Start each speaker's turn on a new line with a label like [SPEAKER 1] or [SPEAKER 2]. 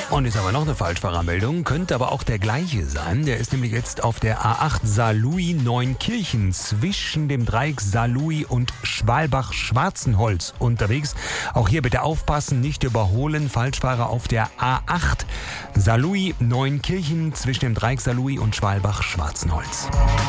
[SPEAKER 1] Und ist aber noch eine Falschfahrermeldung, könnte aber auch der gleiche sein. Der ist nämlich jetzt auf der A8 Saarlouis-Neunkirchen zwischen dem Dreieck Saarlouis und Schwalbach-Schwarzenholz unterwegs. Auch hier bitte aufpassen, nicht überholen. Falschfahrer auf der A8 Saarlouis-Neunkirchen zwischen dem Dreieck Saarlouis und Schwalbach-Schwarzenholz.